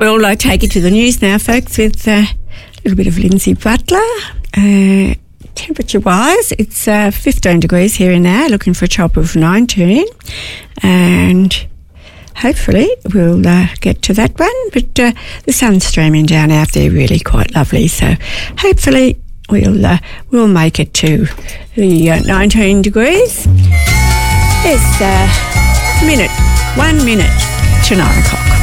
We'll take you to the news now, folks, with a little bit of Lindsay Butler. Temperature-wise, it's 15 degrees here and now, looking for a top of 19. And hopefully we'll get to that one. But the sun's streaming down out there, really quite lovely. So hopefully we'll make it to the 19 degrees. It's 1 minute to 9 o'clock.